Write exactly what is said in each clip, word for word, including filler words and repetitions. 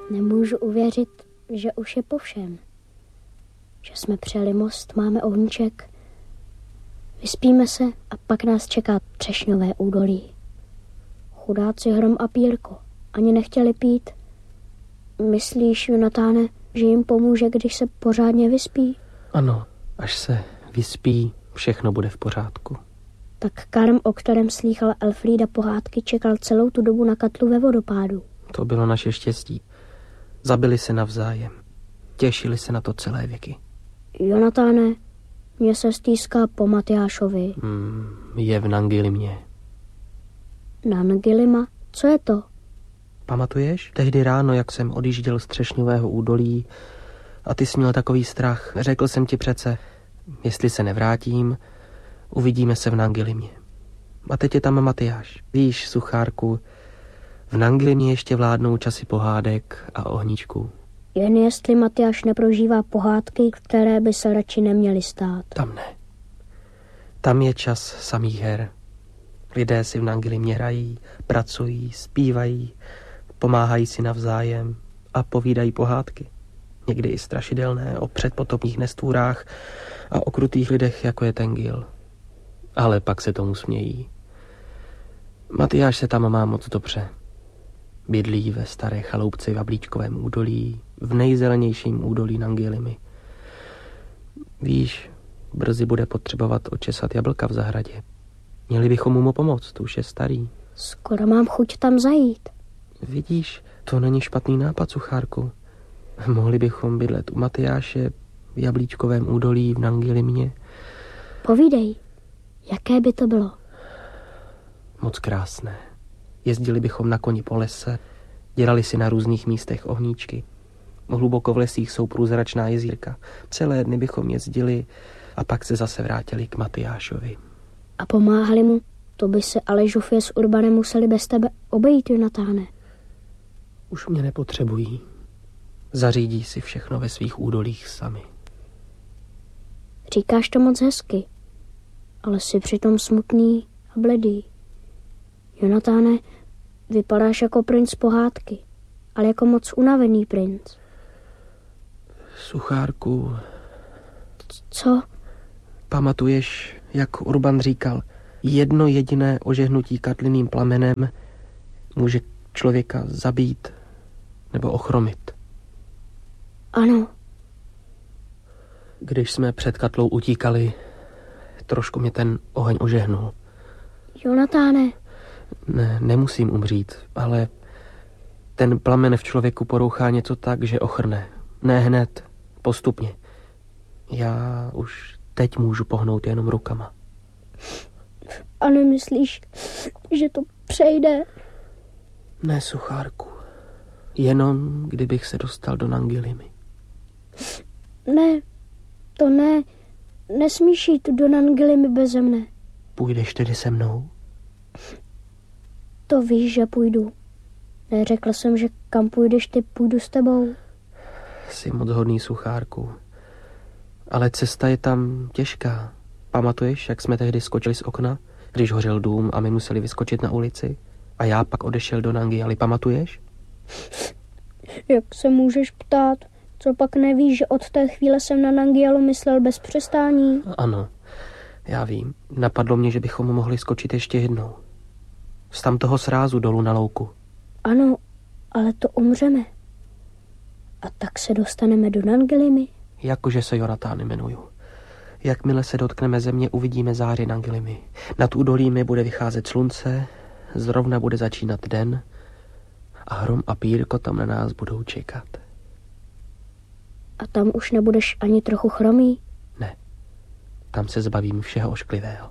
Nemůžu uvěřit, že už je po všem. Že jsme přijeli most, máme ohníček, vyspíme se a pak nás čeká třešňové údolí. Chudáci Hrom a Pírko ani nechtěli pít. Myslíš, Jonatáne, že jim pomůže, když se pořádně vyspí? Ano, až se vyspí, všechno bude v pořádku. Tak Karm, o kterém slýchala Elfrída pohádky, čekal celou tu dobu na katlu ve vodopádu. To bylo naše štěstí. Zabili se navzájem. Těšili se na to celé věky. Jonatáne, mě se stýská po Matyášovi. Hmm, je v Nangilimě. Nangilima? Co je to? Pamatuješ? Tehdy ráno, jak jsem odjížděl z třešňového údolí a ty jsi měl takový strach. Řekl jsem ti přece, jestli se nevrátím, uvidíme se v Nangilimě. A teď je tam Matyáš. Víš, Suchárku, v Nangilimě ještě vládnou časy pohádek a ohníčků. Jen jestli Matyáš neprožívá pohádky, které by se radši neměly stát. Tam ne. Tam je čas samých her. Lidé si v Nangilimě hrají, pracují, zpívají, pomáhají si navzájem a povídají pohádky. Někdy i strašidelné o předpotopních nestvůrách a o krutých lidech, jako je Tengil. Ale pak se tomu smějí. Matyáš se tam má moc dobře. Bydlí ve staré chaloupce v Jablíčkovém údolí, v nejzelenějším údolí Nangilimy. Víš, brzy bude potřebovat očesat jablka v zahradě. Měli bychom mu pomoct, už je starý. Skoro mám chuť tam zajít. Vidíš, to není špatný nápad, Suchárku. Mohli bychom bydlet u Matyáše v Jablíčkovém údolí v Nangilimě. Povídej, jaké by to bylo? Moc krásné. Jezdili bychom na koni po lese, dělali si na různých místech ohníčky. Hluboko v lesích jsou průzračná jezírka. Celé dny bychom jezdili a pak se zase vrátili k Matyášovi. A pomáhali mu? To by se ale Žufě s Urbanem museli bez tebe obejít, Jonatáne. Už mě nepotřebují. Zařídí si všechno ve svých údolích sami. Říkáš to moc hezky, ale jsi přitom smutný a bledý. Jonatáne, vypadáš jako princ pohádky, ale jako moc unavený princ. Suchárku. Co? Pamatuješ, jak Urban říkal, jedno jediné ožehnutí katlinným plamenem může člověka zabít nebo ochromit. Ano. Když jsme před katlou utíkali, trošku mě ten oheň ožehnul. Jonatáne. Ne, nemusím umřít, ale ten plamen v člověku porouchá něco tak, že ochrne. Ne hned, postupně. Já už teď můžu pohnout jenom rukama. A nemyslíš, že to přejde? Ne, Suchárku. Jenom kdybych se dostal do Nangilimy. Ne, to ne. Nesmíš jít do Nangilimy beze mne. Půjdeš tedy se mnou? To víš, že půjdu. Neřekl jsem, že kam půjdeš ty, půjdu s tebou. Jsi moc hodný, Suchárku. Ale cesta je tam těžká. Pamatuješ, jak jsme tehdy skočili z okna, když hořel dům a my museli vyskočit na ulici? A já pak odešel do Nangialy, pamatuješ? Jak se můžeš ptát? Co pak nevíš, že od té chvíle jsem na Nangialu myslel bez přestání? Ano, já vím. Napadlo mě, že bychom mohli skočit ještě jednou. Z tam toho srázu dolů na louku. Ano, ale to umřeme. A tak se dostaneme do Nangilimy? Jakože se Jonatán jmenuju. Jakmile se dotkneme země, uvidíme záři Nangilimy. Nad údolími bude vycházet slunce, zrovna bude začínat den a Hrom a Pírko tam na nás budou čekat. A tam už nebudeš ani trochu chromý? Ne, tam se zbavím všeho ošklivého.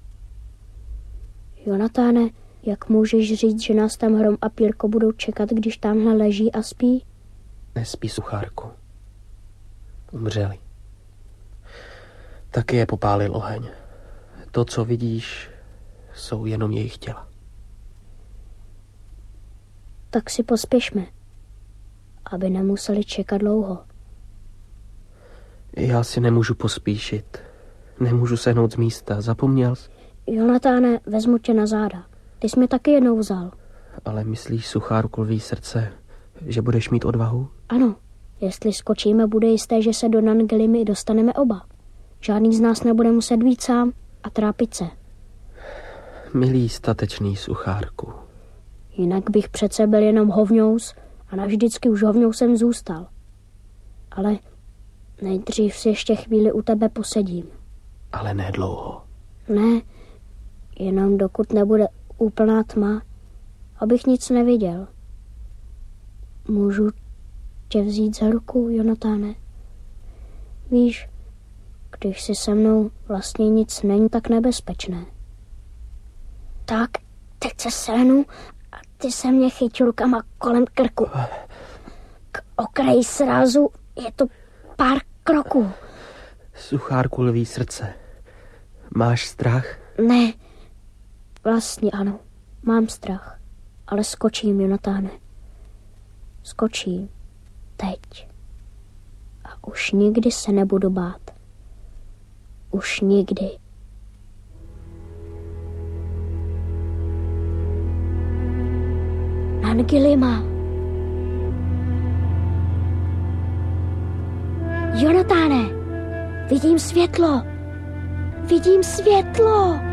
Jonatáne, jak můžeš říct, že nás tam Hrom a Pírko budou čekat, když tamhle leží a spí? Nespí, Suchárku. Umřeli. Taky je popálil oheň. To, co vidíš, jsou jenom jejich těla. Tak si pospěšme, aby nemuseli čekat dlouho. Já si nemůžu pospíšit. Nemůžu sehnout z místa. Zapomněl jsi? Jonatáne, vezmu tě na záda. Ty jsi mě taky jednou vzal. Ale myslíš, Suchárku, lví srdce, Že budeš mít odvahu? Ano, jestli skočíme, bude jisté, že se do Nangilimy dostaneme oba. Žádný z nás nebude muset být sám a trápit se. Milý statečný suchárku. Jinak bych přece byl jenom hovňous a navždycky už hovňousem zůstal. Ale nejdřív si ještě chvíli u tebe posedím. Ale ne dlouho. Ne, jenom dokud nebude úplná tma, abych nic neviděl. Můžu tě vzít za ruku, Jonatáne? Víš, když si se mnou vlastně nic není tak nebezpečné. Tak, teď se sehnu a ty se mě chyť rukama kolem krku. K okraji srázu je to pár kroků. Suchárku lví srdce. Máš strach? Ne, vlastně ano, mám strach, ale skočím, Jonatáne. Skočím. Teď. A už nikdy se nebudu bát. Už nikdy. Nangilima. Jonatáne, vidím světlo. Vidím světlo.